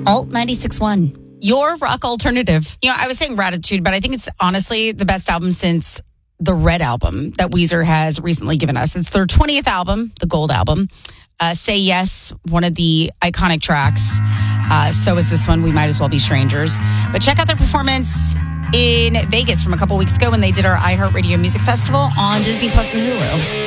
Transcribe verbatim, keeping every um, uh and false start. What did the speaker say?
Alt ninety-six point one, your rock alternative. You know, I was saying Ratitude, but I think it's honestly the best album since the Red album that Weezer has recently given us. It's their twentieth album, the Gold album. Uh, Say Yes, one of the iconic tracks. Uh, so is this one, We Might As Well Be Strangers. But check out their performance in Vegas from a couple weeks ago when they did our iHeartRadio Music Festival on Disney Plus and Hulu.